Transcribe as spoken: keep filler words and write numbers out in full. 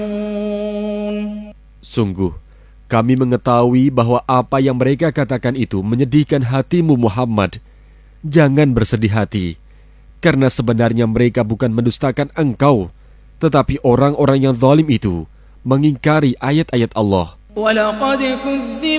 Sungguh, kami mengetahui bahwa apa yang mereka katakan itu menyedihkan hatimu Muhammad. Jangan bersedih hati, karena sebenarnya mereka bukan mendustakan engkau, tetapi orang-orang yang zalim itu mengingkari ayat-ayat Allah. وَلَقَدْ كُذِّبَتْ